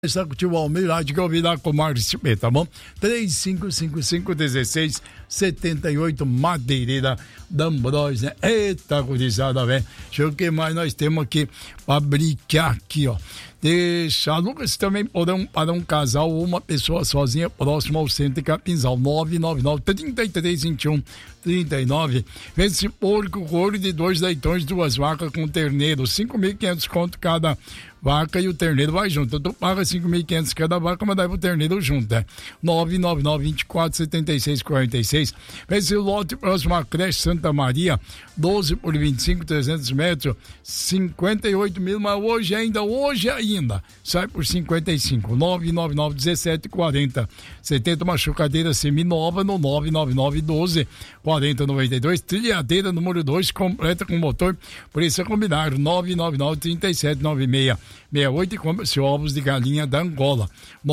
Está com o tio Almir, de convidar com o Márcio B, tá bom? 3555-1678, Madeireira da Ambrose, né? Eita, gurizada, velho. Deixa eu ver o que mais nós temos aqui pra brincar aqui, ó. Deixa, Lucas, também para um casal ou uma pessoa sozinha próximo ao centro de Capinzal, 999-3321-39. Esse porco, couro de 2 leitões, 2 vacas com terneiro, 5.500 conto cada vaca e o terneiro vai junto. Tu paga 5.500 cada vaca, mas dá o terneiro junto, né? 999-24-76-46. Esse lote próximo à creche Santa Maria, 12 por 25, 300 metros, 58 mil, mas hoje ainda, sai por 55, 999-17-40-70, uma chocadeira seminova no 999-12-40-92, trilhadeira número 2, completa com motor, preço combinado, 999-37-96-68 e compra-se ovos de galinha da Angola,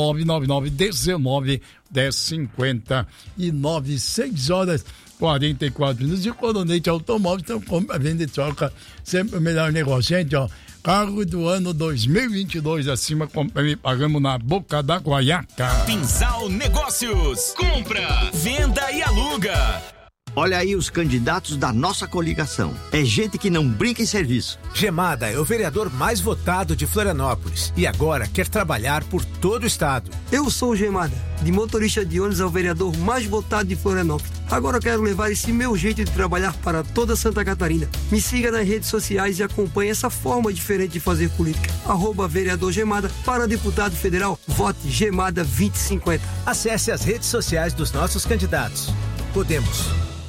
999-19-1059, 6 horas 44 minutos. E o Coronete Automóveis, então compra, vende e troca, sempre o melhor negócio, gente, ó. Carro do ano 2022 acima, pagamos na boca da guaiaca. Pinzal Negócios, compra, venda e aluga. Olha aí os candidatos da nossa coligação. É gente que não brinca em serviço. Gemada é o vereador mais votado de Florianópolis e agora quer trabalhar por todo o estado. Eu sou o Gemada, de motorista de ônibus ao vereador mais votado de Florianópolis. Agora eu quero levar esse meu jeito de trabalhar para toda Santa Catarina. Me siga nas redes sociais e acompanhe essa forma diferente de fazer política. @vereador Gemada, para deputado federal, vote Gemada 2050. Acesse as redes sociais dos nossos candidatos. Podemos.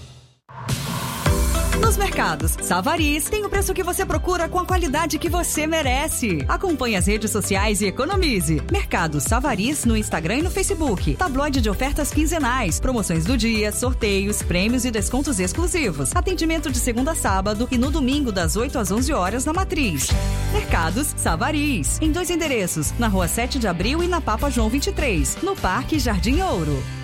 Nos mercados Savariz tem o preço que você procura com a qualidade que você merece. Acompanhe as redes sociais e economize. Mercado Savariz no Instagram e no Facebook. Tabloide de ofertas quinzenais, promoções do dia, sorteios, prêmios e descontos exclusivos. Atendimento de segunda a sábado e no domingo das 8 às 11 horas na Matriz. Mercados Savariz, em 2 endereços, na Rua 7 de Abril e na Papa João 23, no Parque Jardim Ouro.